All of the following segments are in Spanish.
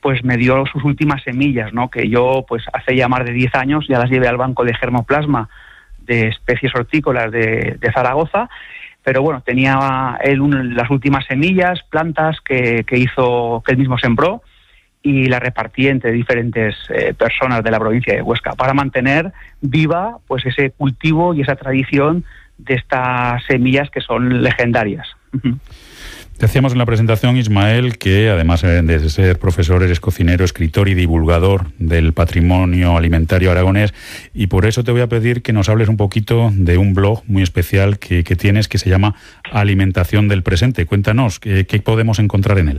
pues me dio sus últimas semillas, ¿no? Que yo, pues hace ya más de 10 años ya las llevé al banco de germoplasma de especies hortícolas de Zaragoza, pero bueno, tenía él las últimas semillas, plantas que él mismo sembró, y la repartí entre diferentes personas de la provincia de Huesca para mantener viva pues ese cultivo y esa tradición de estas semillas que son legendarias. Decíamos en la presentación, Ismael, que además de ser profesor, eres cocinero, escritor y divulgador del patrimonio alimentario aragonés, y por eso te voy a pedir que nos hables un poquito de un blog muy especial que tienes, que se llama Alimentación del Presente. Cuéntanos, ¿qué podemos encontrar en él?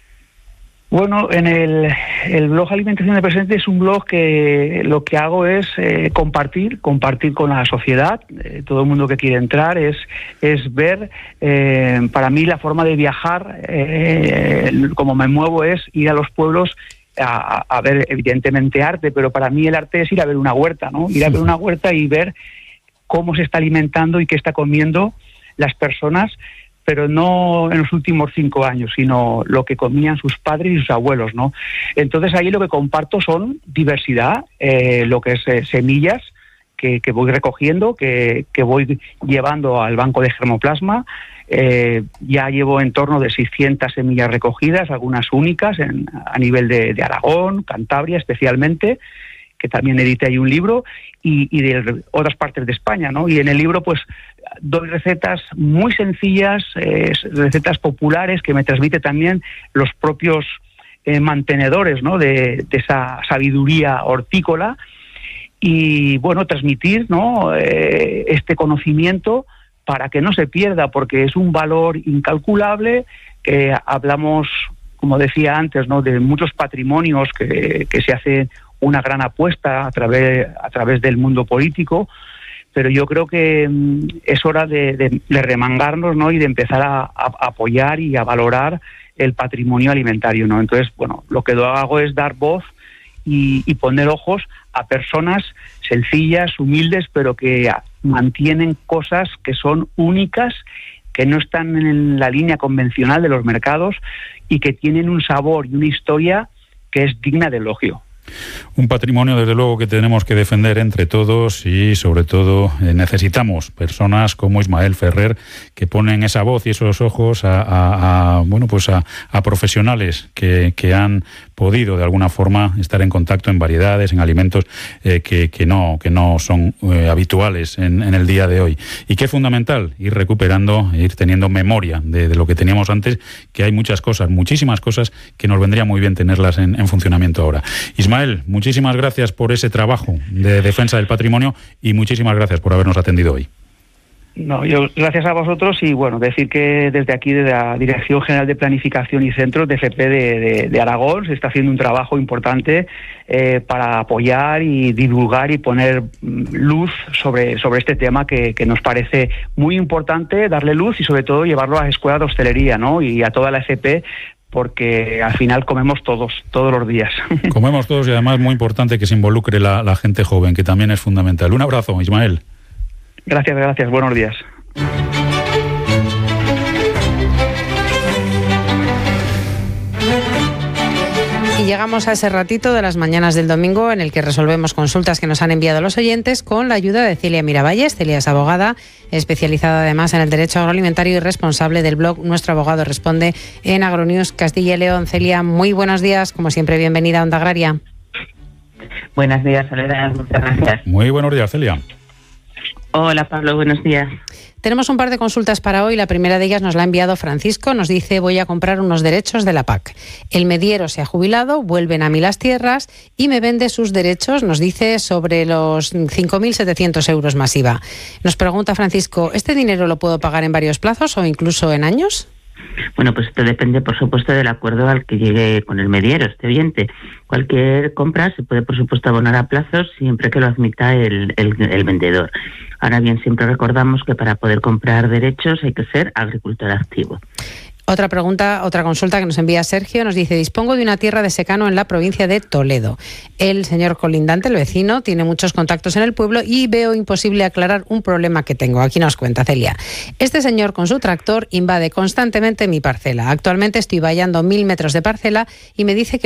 Bueno, en el blog Alimentación del Presente es un blog que lo que hago es compartir con la sociedad. Todo el mundo que quiere entrar es ver, para mí la forma de viajar, como me muevo, es ir a los pueblos a ver evidentemente arte, pero para mí el arte es ir a ver una huerta, ¿no? Ir a ver una huerta y ver cómo se está alimentando y qué está comiendo las personas, pero no en los últimos 5 años, sino lo que comían sus padres y sus abuelos, ¿no? Entonces ahí lo que comparto son diversidad, lo que es semillas que voy recogiendo, que voy llevando al banco de germoplasma. Ya llevo en torno de 600 semillas recogidas, algunas únicas a nivel de Aragón, Cantabria especialmente, que también edité ahí un libro, y de otras partes de España, ¿no? Y en el libro pues doy recetas muy sencillas, recetas populares que me transmite también los propios mantenedores, ¿no? de esa sabiduría hortícola, y bueno, transmitir, ¿no? Este conocimiento para que no se pierda, porque es un valor incalculable. Hablamos, como decía antes, ¿no? De muchos patrimonios que se hace una gran apuesta a través del mundo político, pero yo creo que es hora de remangarnos, ¿no? Y de empezar a apoyar y a valorar el patrimonio alimentario, ¿no? Entonces, bueno, lo que hago es dar voz y poner ojos a personas sencillas, humildes, pero que mantienen cosas que son únicas, que no están en la línea convencional de los mercados y que tienen un sabor y una historia que es digna de elogio. Un patrimonio, desde luego, que tenemos que defender entre todos, y sobre todo necesitamos personas como Ismael Ferrer, que ponen esa voz y esos ojos a profesionales que han podido de alguna forma estar en contacto en variedades, en alimentos que no son habituales en el día de hoy, y que es fundamental ir recuperando, ir teniendo memoria de lo que teníamos antes, que hay muchas cosas, muchísimas cosas que nos vendría muy bien tenerlas en funcionamiento ahora. Ismael, muchísimas gracias por ese trabajo de defensa del patrimonio y muchísimas gracias por habernos atendido hoy. No, gracias a vosotros, y bueno, decir que desde aquí, de la Dirección General de Planificación y Centros de FP de Aragón, se está haciendo un trabajo importante para apoyar y divulgar y poner luz sobre este tema que nos parece muy importante, darle luz y sobre todo llevarlo a las escuelas de hostelería, ¿no? Y a toda la FP, porque al final comemos todos los días. Comemos todos, y además muy importante que se involucre la gente joven, que también es fundamental. Un abrazo, Ismael. Gracias, buenos días. Y llegamos a ese ratito de las mañanas del domingo en el que resolvemos consultas que nos han enviado los oyentes con la ayuda de Celia Miravalles. Celia es abogada, especializada además en el derecho agroalimentario y responsable del blog Nuestro Abogado Responde en Agronews Castilla y León. Celia, muy buenos días, como siempre, bienvenida a Onda Agraria. Buenos días, Soledad, muchas gracias. Muy buenos días, Celia. Hola, Pablo, buenos días. Tenemos un par de consultas para hoy. La primera de ellas nos la ha enviado Francisco. Nos dice: voy a comprar unos derechos de la PAC. El mediero se ha jubilado, vuelven a mí las tierras y me vende sus derechos, nos dice, sobre los 5.700 euros más IVA. Nos pregunta Francisco: ¿este dinero lo puedo pagar en varios plazos o incluso en años? Bueno, pues esto depende, por supuesto, del acuerdo al que llegue con el mediero, este oyente. Cualquier compra se puede, por supuesto, abonar a plazos siempre que lo admita el vendedor. Ahora bien, siempre recordamos que para poder comprar derechos hay que ser agricultor activo. Otra consulta que nos envía Sergio, nos dice: dispongo de una tierra de secano en la provincia de Toledo. El señor colindante, el vecino, tiene muchos contactos en el pueblo y veo imposible aclarar un problema que tengo. Aquí nos cuenta Celia: este señor con su tractor invade constantemente mi parcela. Actualmente estoy vallando 1.000 metros de parcela y me dice que